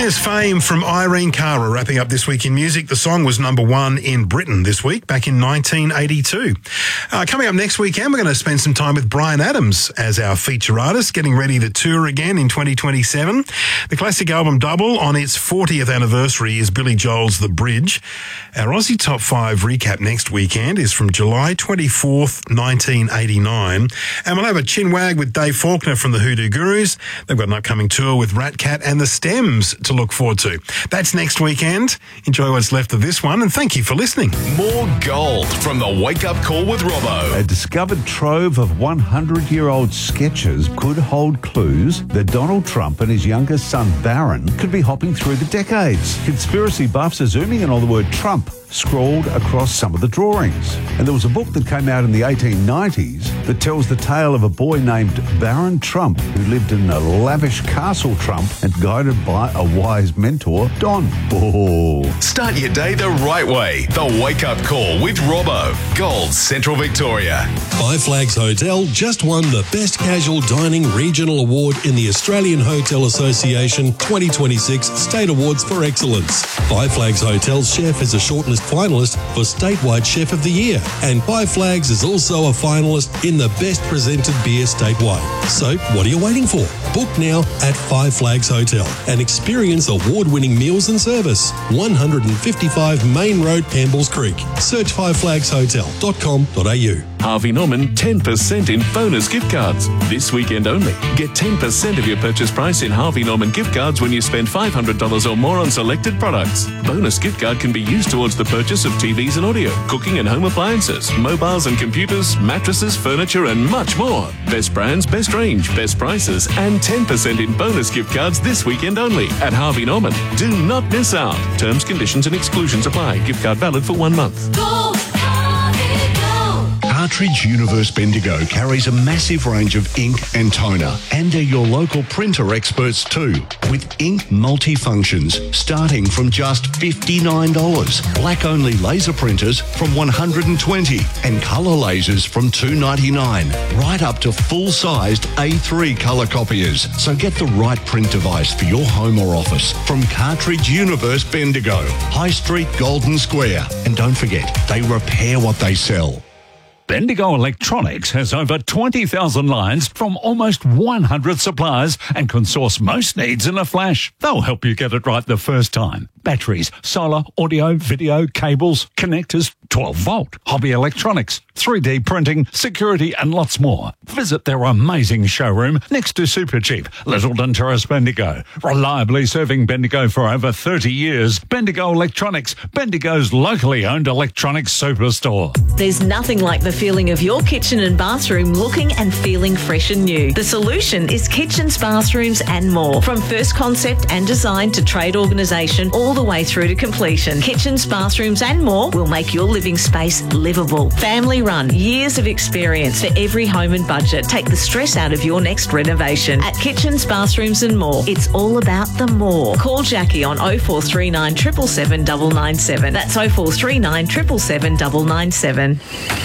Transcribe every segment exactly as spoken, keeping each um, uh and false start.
There's Fame from Irene Cara wrapping up this week in music. The song was number one in Britain this week, back in nineteen eighty-two. Uh, coming up next weekend, we're going to spend some time with Bryan Adams as our feature artist, getting ready to tour again in twenty twenty-seven. The classic album Double on its fortieth anniversary is Billy Joel's The Bridge. Our Aussie Top five recap next weekend is from July twenty-fourth, nineteen eighty-nine. And we'll have a chinwag with Dave Faulkner from the Hoodoo Gurus. They've got an upcoming tour with Rat Cat and the Stems to look forward to. That's next weekend. Enjoy what's left of this one, and thank you for listening. More gold from the Wake Up Call with Robbo. A discovered trove of hundred-year-old sketches could hold clues that Donald Trump and his youngest son Barron could be hopping through the decades. Conspiracy buffs are zooming in on the word Trump scrawled across some of the drawings. And there was a book that came out in the eighteen nineties that tells the tale of a boy named Barron Trump who lived in a lavish castle Trump and guided by a wise mentor, Don. Oh. Start your day the right way. The Wake Up Call with Robbo. Gold, Central Victoria. Five Flags Hotel just won the Best Casual Dining Regional Award in the Australian Hotel Association twenty twenty-six State Awards for Excellence. Five Flags Hotel's chef is a shortlist finalist for Statewide Chef of the Year, and Five Flags is also a finalist in the Best Presented Beer statewide. So, what are you waiting for? Book now at Five Flags Hotel and experience award-winning meals and service. one fifty-five Main Road, Campbells Creek. Search five flags hotel dot com dot a u. Harvey Norman ten percent in bonus gift cards. This weekend only. Get ten percent of your purchase price in Harvey Norman gift cards when you spend five hundred dollars or more on selected products. Bonus gift card can be used towards the purchase of T Vs and audio, cooking and home appliances, mobiles and computers, mattresses, furniture and much more. Best brands, best range, best prices and ten percent in bonus gift cards this weekend only at Harvey Norman. Do not miss out. Terms, conditions and exclusions apply. Gift card valid for one month. Go, Harvey, go. Cartridge Universe Bendigo carries a massive range of ink and toner and are your local printer experts too, with ink multifunctions starting from just fifty-nine dollars, black-only laser printers from one hundred twenty dollars and colour lasers from two ninety-nine, right up to full-sized A three colour copiers. So get the right print device for your home or office from Cartridge Universe Bendigo, High Street, Golden Square. And don't forget, they repair what they sell. Bendigo Electronics has over twenty thousand lines from almost one hundred suppliers and can source most needs in a flash. They'll help you get it right the first time. Batteries, solar, audio, video, cables, connectors, twelve volt, hobby electronics, three D printing, security and lots more. Visit their amazing showroom next to Supercheap, Littleton Terrace, Bendigo. Reliably serving Bendigo for over thirty years. Bendigo Electronics, Bendigo's locally owned electronics superstore. There's nothing like the feeling of your kitchen and bathroom looking and feeling fresh and new. The solution is kitchens, bathrooms and more. From first concept and design to trade organisation all the way through to completion. Kitchens, bathrooms and more will make your living space livable. Family run, years of experience for every home and budget. Take the stress out of your next renovation. At Kitchens, Bathrooms and More, it's all about the more. Call Jackie on oh four three nine, seven seven seven, nine nine seven. That's oh four three nine, seven seven seven, nine nine seven.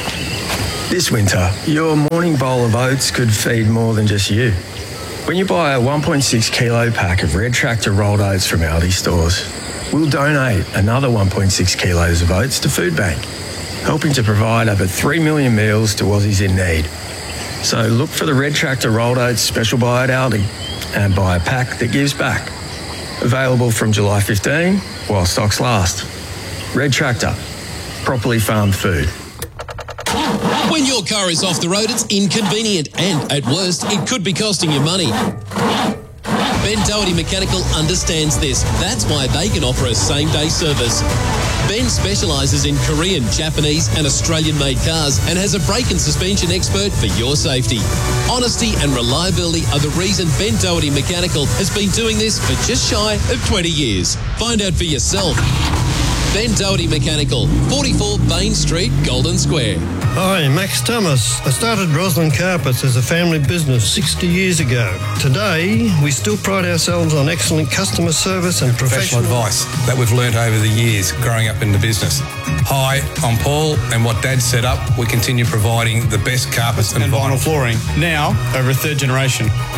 This winter, your morning bowl of oats could feed more than just you. When you buy a one point six kilo pack of Red Tractor rolled oats from Aldi stores, we'll donate another one point six kilos of oats to Food Bank, helping to provide over three million meals to Aussies in need. So look for the Red Tractor rolled oats special buy at Aldi and buy a pack that gives back. Available from July fifteenth while stocks last. Red Tractor, properly farmed food. When your car is off the road, it's inconvenient and, at worst, it could be costing you money. Ben Doherty Mechanical understands this. That's why they can offer a same-day service. Ben specialises in Korean, Japanese and Australian-made cars and has a brake and suspension expert for your safety. Honesty and reliability are the reason Ben Doherty Mechanical has been doing this for just shy of twenty years. Find out for yourself. Ben Doherty Mechanical, forty-four Bain Street, Golden Square. Hi, Max Thomas. I started Roslin Carpets as a family business sixty years ago. Today, we still pride ourselves on excellent customer service and professional, professional advice that we've learnt over the years growing up in the business. Hi, I'm Paul, and what Dad set up, we continue providing the best carpets and, and vinyl flooring, now over a third generation.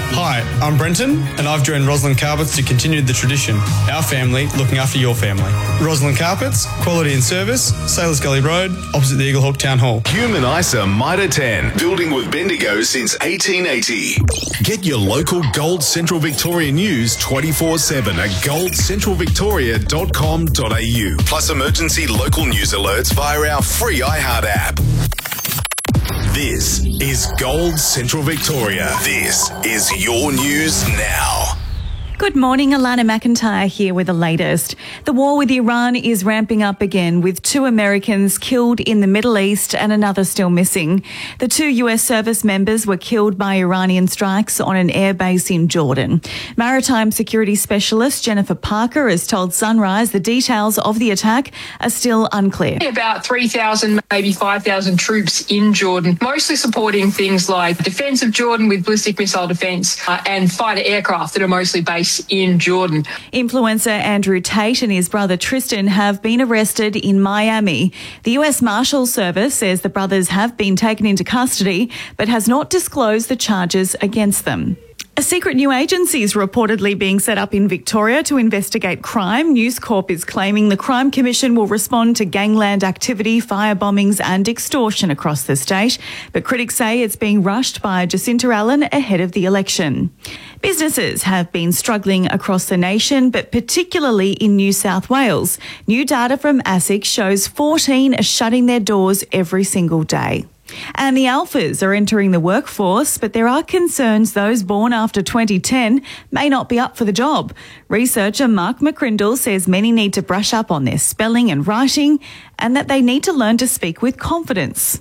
Hi, I'm Brenton, and I've joined Roslyn Carpets to continue the tradition. Our family looking after your family. Roslyn Carpets, quality and service, Sailors Gully Road, opposite the Eaglehawk Town Hall. Human ISA Mitre ten, building with Bendigo since eighteen eighty. Get your local Gold Central Victoria news twenty-four seven at gold central victoria dot com dot a u. Plus emergency local news alerts via our free iHeart app. This is Gold Central Victoria. This is your news now. Good morning, Alana McIntyre here with the latest. The war with Iran is ramping up again, with two Americans killed in the Middle East and another still missing. The two U S service members were killed by Iranian strikes on an airbase in Jordan. Maritime security specialist Jennifer Parker has told Sunrise the details of the attack are still unclear. About three thousand, maybe five thousand troops in Jordan, mostly supporting things like defence of Jordan with ballistic missile defence uh, and fighter aircraft that are mostly based in Jordan. Influencer Andrew Tate and his brother Tristan have been arrested in Miami. The U S Marshals Service says the brothers have been taken into custody but has not disclosed the charges against them. A secret new agency is reportedly being set up in Victoria to investigate crime. News Corp is claiming the Crime Commission will respond to gangland activity, fire bombings and extortion across the state. But critics say it's being rushed by Jacinta Allen ahead of the election. Businesses have been struggling across the nation, but particularly in New South Wales. New data from ASIC shows fourteen are shutting their doors every single day. And the alphas are entering the workforce, but there are concerns those born after twenty ten may not be up for the job. Researcher Mark McCrindle says many need to brush up on their spelling and writing and that they need to learn to speak with confidence.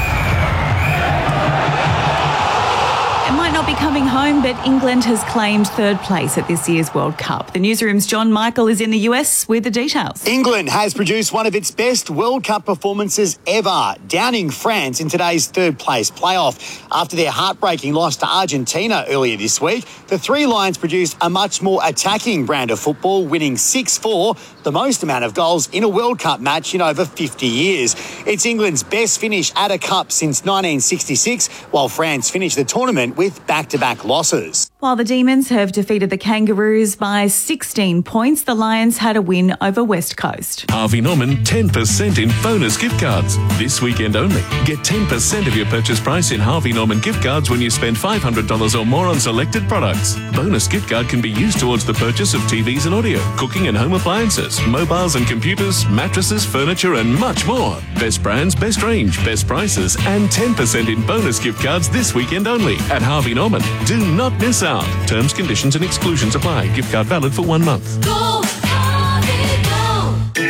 Not be coming home, but England has claimed third place at this year's World Cup. The newsroom's John Michael is in the U S with the details. England has produced one of its best World Cup performances ever, downing France in today's third place playoff. After their heartbreaking loss to Argentina earlier this week, the Three Lions produced a much more attacking brand of football, winning six four, the most amount of goals in a World Cup match in over fifty years. It's England's best finish at a cup since nineteen sixty-six, while France finished the tournament with back-to-back losses. While the Demons have defeated the Kangaroos by sixteen points, the Lions had a win over West Coast. Harvey Norman, ten percent in bonus gift cards. This weekend only. Get ten percent of your purchase price in Harvey Norman gift cards when you spend five hundred dollars or more on selected products. Bonus gift card can be used towards the purchase of T Vs and audio, cooking and home appliances, mobiles and computers, mattresses, furniture and much more. Best brands, best range, best prices and ten percent in bonus gift cards this weekend only at Harvey Norman. Do not miss out. Terms, conditions and exclusions apply. Gift card valid for one month. Go, Harvey, go.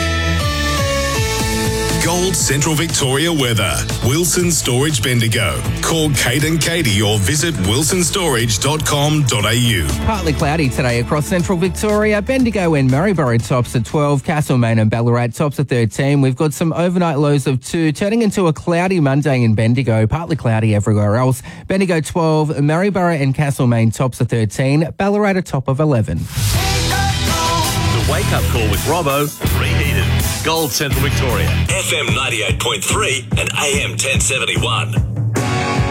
Gold Central Victoria weather. Wilson Storage Bendigo. Call Kate and Katie or visit wilson storage dot com dot a u. Partly cloudy today across Central Victoria. Bendigo and Maryborough tops at twelve. Castlemaine and Ballarat tops at thirteen. We've got some overnight lows of two, turning into a cloudy Monday in Bendigo. Partly cloudy everywhere else. Bendigo twelve. Maryborough and Castlemaine tops at thirteen. Ballarat a top of eleven. The Wake Up Call with Robbo, reheated. Gold Central Victoria. F M ninety-eight point three and A M ten seventy-one.